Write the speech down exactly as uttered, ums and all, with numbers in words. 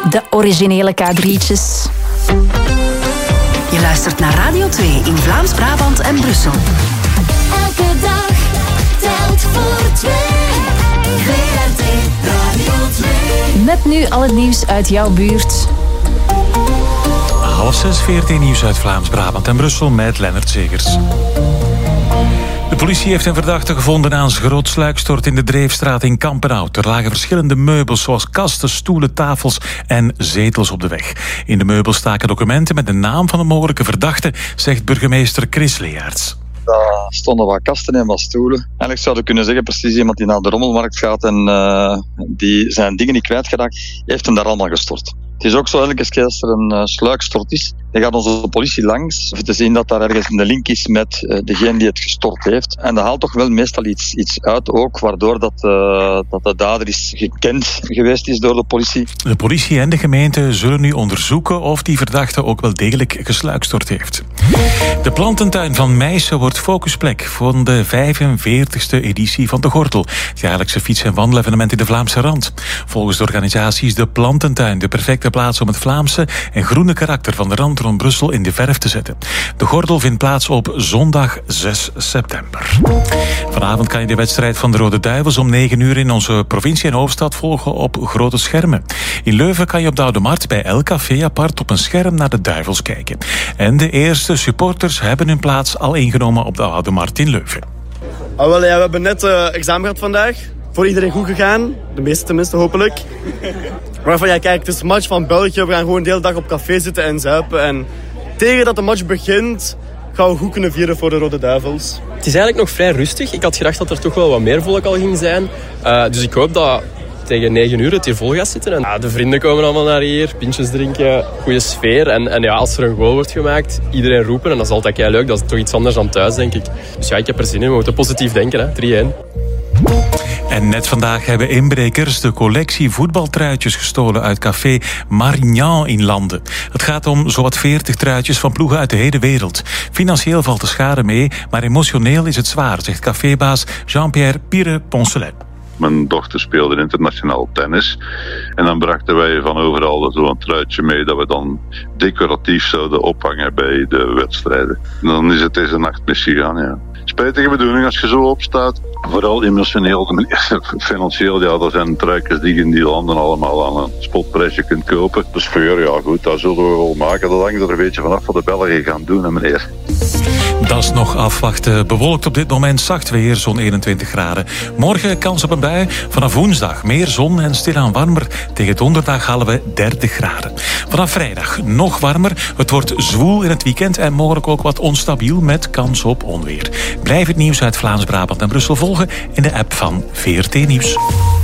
De originele K drietjes. Je luistert naar Radio twee in Vlaams-Brabant en Brussel. Elke dag telt voor twee. V R T Radio twee. Met nu al het nieuws uit jouw buurt. Half zes, V R T nieuws uit Vlaams-Brabant en Brussel met Lennart Zegers. De politie heeft een verdachte gevonden aan zijn groot sluikstort in de Dreefstraat in Kampenhout. Er lagen verschillende meubels zoals kasten, stoelen, tafels en zetels op de weg. In de meubels staken documenten met de naam van een mogelijke verdachte, zegt burgemeester Chris Leaerts. Daar stonden wat kasten en wat stoelen. Eigenlijk zou je kunnen zeggen, precies iemand die naar de rommelmarkt gaat en uh, die zijn dingen niet kwijtgeraakt, heeft hem daar allemaal gestort. Het is ook zo, elke keer als er een uh, sluikstort is, dan gaat onze politie langs om te zien dat daar ergens een link is met uh, degene die het gestort heeft. En dat haalt toch wel meestal iets, iets uit ook, waardoor dat, uh, dat de dader is gekend geweest is door de politie. De politie en de gemeente zullen nu onderzoeken of die verdachte ook wel degelijk gesluikstort heeft. De plantentuin van Meissen wordt focusplek voor de vijfenveertigste editie van de Gortel. Het jaarlijkse fiets- en wandelevenement in de Vlaamse Rand. Volgens de organisatie is de plantentuin de perfecte plaats om het Vlaamse en groene karakter van de rand rond Brussel in de verf te zetten. De Gortel vindt plaats op zondag zes september. Vanavond kan je de wedstrijd van de Rode Duivels om negen uur in onze provincie en hoofdstad volgen op grote schermen. In Leuven kan je op de Oude Markt bij elk café apart op een scherm naar de Duivels kijken. En de eerste supporters hebben hun plaats al ingenomen op de Oude Markt in Leuven. Ah, wel, ja, we hebben net uh, examen gehad vandaag. Voor iedereen goed gegaan. De meeste tenminste, hopelijk. Maar van, ja, kijk, het is een match van België. We gaan gewoon de hele dag op café zitten en zuipen. En tegen dat de match begint, gaan we goed kunnen vieren voor de Rode Duivels. Het is eigenlijk nog vrij rustig. Ik had gedacht dat er toch wel wat meer volk al ging zijn. Uh, dus ik hoop dat tegen negen uur het hier vol gaat zitten. En, ja, de vrienden komen allemaal naar hier, pintjes drinken, goede sfeer. En, en ja, als er een goal wordt gemaakt, iedereen roepen. En dat is altijd kei leuk. Dat is toch iets anders dan thuis, denk ik. Dus ja, ik heb er zin in. We moeten positief denken, hè. drie-een. En net vandaag hebben inbrekers de collectie voetbaltruitjes gestolen uit café Marignan in Landen. Het gaat om zowat veertig truitjes van ploegen uit de hele wereld. Financieel valt de schade mee, maar emotioneel is het zwaar, zegt cafébaas Jean-Pierre Pire-Poncelet. Mijn dochter speelde internationaal tennis. En dan brachten wij van overal zo'n truitje mee dat we dan decoratief zouden ophangen bij de wedstrijden. En dan is het deze nacht misgegaan, ja. Spijtige bedoeling als je zo opstaat. Vooral emotioneel, financieel, ja, er zijn truikjes die in die landen allemaal aan een spotprijsje kunt kopen. De sfeer, ja goed, dat zullen we wel maken. Dat hangt er een beetje vanaf wat de Belgen gaan doen, hè, meneer. Dat is nog afwachten. Bewolkt op dit moment, zacht weer, zo'n eenentwintig graden. Morgen kans op een bui. Vanaf woensdag meer zon en stilaan warmer. Tegen donderdag halen we dertig graden. Vanaf vrijdag nog warmer. Het wordt zwoel in het weekend en mogelijk ook wat onstabiel met kans op onweer. Blijf het nieuws uit Vlaams-Brabant en Brussel volgen in de app van V R T Nieuws.